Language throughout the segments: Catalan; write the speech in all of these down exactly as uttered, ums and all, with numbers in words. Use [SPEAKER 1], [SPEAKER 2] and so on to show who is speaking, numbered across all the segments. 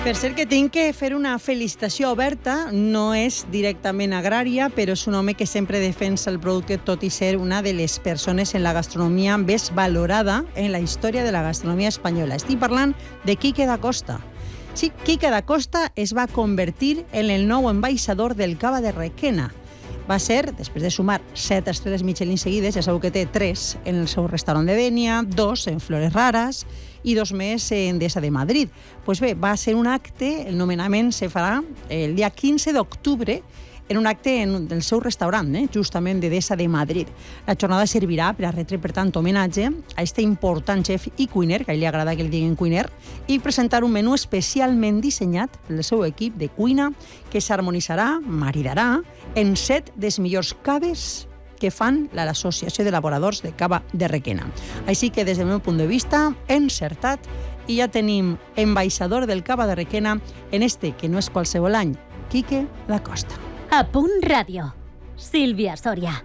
[SPEAKER 1] Per cert que tinc que fer una felicitació oberta, no és directament agrària, però és un home que sempre defensa el producte, tot i ser una de les persones en la gastronomia més valorada en la història de la gastronomia espanyola. Estic parlant de Quique da Costa. Sí, Quique da Costa es va convertir en el nou ambaixador del Cava de Requena. Va ser, després de sumar set estrelles Michelin seguides, ja sabeu que té tres en el seu restaurant de Dénia, dos en Flores Raras i dos més en Dehesa de Madrid. Pues bé, va ser un acte, el nomenament se farà el dia quinze d'octubre en un acte en el seu restaurant, eh, justament de Dehesa de Madrid. La jornada servirà per a retre, per tant, homenatge a este important chef i cuiner, que a ell li agrada que li diguin cuiner, i presentar un menú especialment dissenyat pel seu equip de cuina que s'harmonitzarà, maridarà, en set dels millors caves que fan l'Associació d'Elaboradors de Cava de Requena. Així que, des del meu punt de vista, encertat, i ja tenim ambaixador del Cava de Requena en este, que no és qualsevol any, Quique da Costa.
[SPEAKER 2] A Punt Ràdio, Sílvia Soria.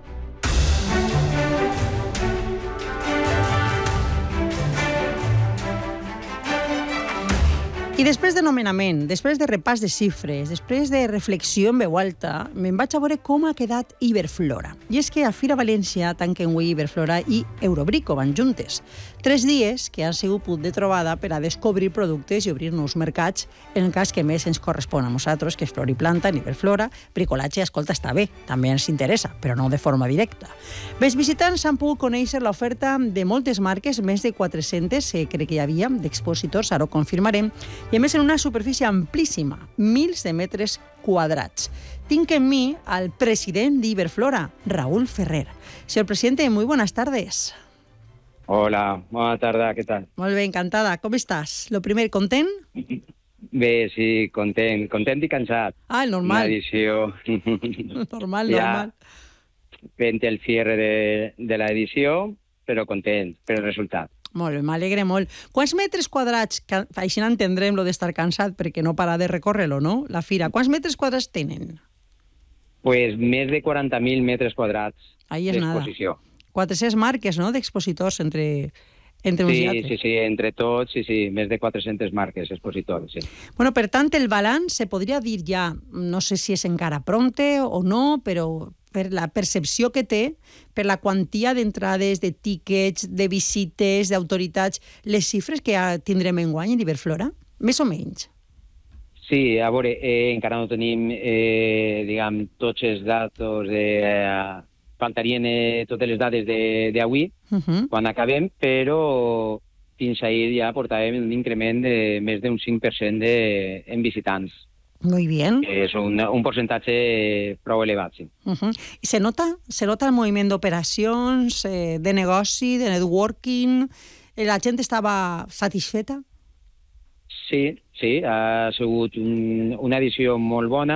[SPEAKER 1] I després de nomenament, després de repàs de xifres, després de reflexió en veu alta, me'n vaig a veure com ha quedat Iberflora. I és que a Fira València tanquen avui Iberflora i Eurobrico van juntes. Tres dies que han sigut punt de trobada per a descobrir productes i obrir nous mercats, en el cas que més ens correspon a nosaltres, que és Floriplanta, Iberflora. Bricolatge, escolta, està bé, també ens interessa, però no de forma directa. Bé, els visitants han pogut conèixer l'oferta de moltes marques, més de quatre-centes, eh, crec que hi havia, d'expositors, ara ho confirmarem, i a més en una superfície amplíssima, mils de metres quadrats. Tinc en mi al president d'Iberflora, Raúl Ferrer. Señor presidente, muy buenas tardes.
[SPEAKER 3] Hola, bona tarda, què tal?
[SPEAKER 1] Molt bé, encantada. Com estàs? Lo primer, content?
[SPEAKER 3] Bé, sí, content, content i cansat.
[SPEAKER 1] Ah, el normal.
[SPEAKER 3] Una edició...
[SPEAKER 1] normal,
[SPEAKER 3] ja
[SPEAKER 1] normal.
[SPEAKER 3] Fent el cierre de, de l'edició, però content per el resultat.
[SPEAKER 1] Molt bé, m'alegre molt. Quants metres quadrats, que així n'entendrem lo d'estar cansat perquè no para de recórrer-lo, no? La fira. Quants metres quadrats tenen?
[SPEAKER 3] Pues més de quaranta mil metres quadrats
[SPEAKER 1] Ahí és nada.
[SPEAKER 3] d'exposició.
[SPEAKER 1] quatre-centes marques, no?, d'expositors entre, entre uns
[SPEAKER 3] Sí,
[SPEAKER 1] i altres.
[SPEAKER 3] sí, sí, entre tots, sí, sí, més de quatre-centes marques expositors, sí.
[SPEAKER 1] Bueno, per tant, el balanç se podria dir ja, no sé si és encara pronte o no, però per la percepció que té, per la quantia d'entrades, de tíquets, de visites, d'autoritats, les xifres que tindrem enguany en Iberflora, més o menys?
[SPEAKER 3] Sí, a veure, eh, encara no tenim, eh, diguem, tots els datos de... Eh, faltarien eh, totes les dades d'avui,
[SPEAKER 1] Uh -huh.
[SPEAKER 3] quan acabem, però fins ahir ja portàvem un increment de més d'un cinc per cent de, en visitants.
[SPEAKER 1] Muy bien.
[SPEAKER 3] És un, un percentatge prou elevat, sí.
[SPEAKER 1] Uh -huh. I se nota, se nota el moviment d'operacions, eh, de negoci, de networking? La gent estava satisfeta?
[SPEAKER 3] Sí, sí, ha sigut un, una edició molt bona.